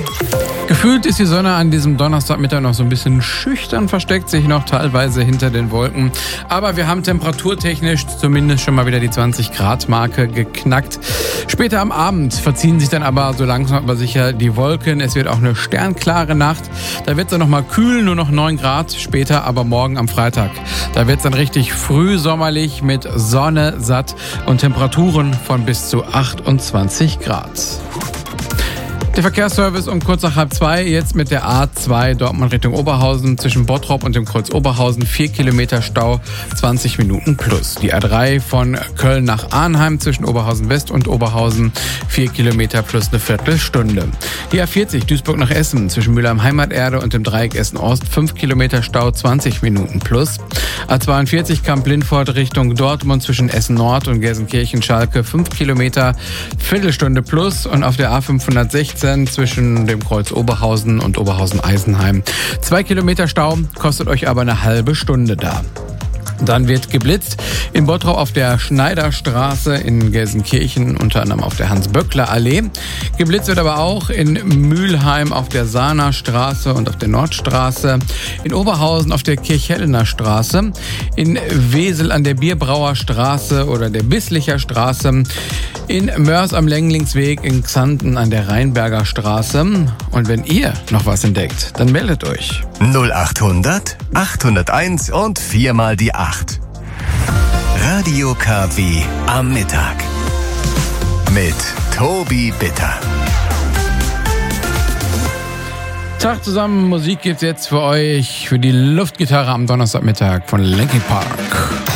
Gefühlt ist die Sonne an diesem Donnerstagmittag noch so ein bisschen schüchtern, versteckt sich noch teilweise hinter den Wolken. Aber wir haben temperaturtechnisch zumindest schon mal wieder die 20-Grad-Marke geknackt. Später am Abend verziehen sich dann aber so langsam aber sicher die Wolken. Es wird auch eine sternklare Nacht. Da wird es dann nochmal kühl, nur noch 9 Grad. Später aber morgen am Freitag. Da wird es dann richtig frühsommerlich mit Sonne, satt und Temperaturen von bis zu 28 Grad. Der Verkehrsservice um kurz nach 1:30 jetzt mit der A2 Dortmund Richtung Oberhausen zwischen Bottrop und dem Kreuz Oberhausen 4 Kilometer Stau, 20 Minuten plus. Die A3 von Köln nach Arnheim zwischen Oberhausen West und Oberhausen 4 Kilometer plus eine Viertelstunde. Die A40 Duisburg nach Essen zwischen Mülheim Heimaterde und dem Dreieck Essen Ost 5 Kilometer Stau, 20 Minuten plus. A42 Kamp-Lindfort Richtung Dortmund zwischen Essen Nord und Gelsenkirchen-Schalke 5 Kilometer, Viertelstunde plus. Und auf der A516 zwischen dem Kreuz Oberhausen und Oberhausen-Eisenheim 2 Kilometer Stau, kostet euch aber eine halbe Stunde da. Dann wird geblitzt in Bottrop auf der Schneiderstraße, in Gelsenkirchen unter anderem auf der Hans-Böckler-Allee. Geblitzt wird aber auch in Mülheim auf der Sahner Straße und auf der Nordstraße, in Oberhausen auf der Kirchhellener Straße, in Wesel an der Bierbrauer Straße oder der Bisslicher Straße, in Mörs am Lenglingsweg, in Xanten an der Rheinberger Straße. Und wenn ihr noch was entdeckt, dann meldet euch. 0800 801 und 4 mal die 8. Radio KW am Mittag. Mit Tobi Bitter. Tag zusammen, Musik gibt's jetzt für euch für die Luftgitarre am Donnerstagmittag von Linkin Park.